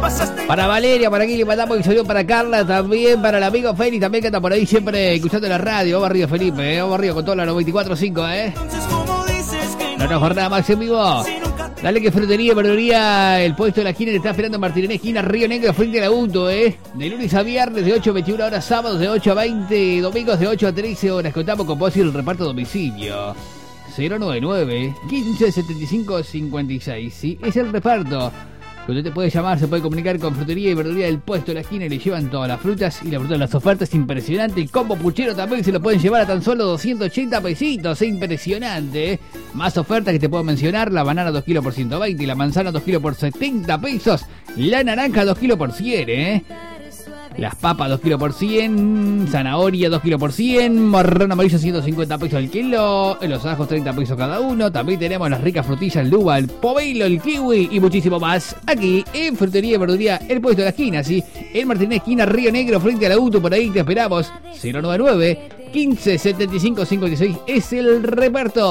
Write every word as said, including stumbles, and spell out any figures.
Para Valeria, para aquí le mandamos un saludo para Carla, también para el amigo Félix, también que anda por ahí siempre escuchando la radio. Vamos arriba, Felipe, ¿eh? Vamos arriba con toda la noventa y cuatro punto cinco, ¿eh? No nos jornada más en vivo. Dale que Frutería y Verduría, el puesto de la esquina le está esperando Martínez, esquina Río Negro, frente al auto, ¿eh? De lunes a viernes de ocho a veintiuna horas, sábados de ocho a veinte, domingos de ocho a trece horas. Contamos con vos y el reparto a domicilio. cero noventa y nueve, quince setenta y cinco cincuenta y seis, ¿sí? Es el reparto. Usted te puede llamar, se puede comunicar con Frutería y Verduría del puesto de la esquina y le llevan todas las frutas y la fruta de las ofertas. Impresionante. El combo puchero también se lo pueden llevar a tan solo doscientos ochenta pesitos. Es impresionante, ¿eh? Más ofertas que te puedo mencionar: la banana dos kilos por ciento veinte, la manzana dos kilos por setenta pesos, la naranja dos kilos por cien, ¿eh? Las papas dos kilos por cien, zanahoria dos kilos por cien, morrón amarillo ciento cincuenta pesos el kilo, los ajos treinta pesos cada uno. También tenemos las ricas frutillas, el uva, el pomelo, el kiwi y muchísimo más. Aquí en Frutería y Verduría, el puesto de la esquina, ¿sí? En Martínez, esquina Río Negro, frente al auto, por ahí te esperamos. cero noventa y nueve, quince setenta y cinco cincuenta y seis es el reparto.